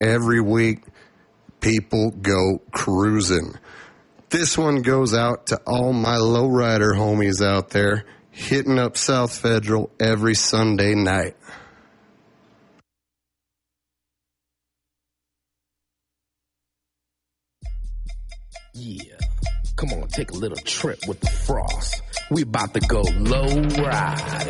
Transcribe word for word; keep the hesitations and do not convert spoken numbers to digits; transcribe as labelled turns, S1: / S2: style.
S1: every week, people go cruising. This one goes out to all my lowrider homies out there hitting up South Federal every Sunday night.
S2: Yeah, come on, take a little trip with the Frost. We about to go low ride.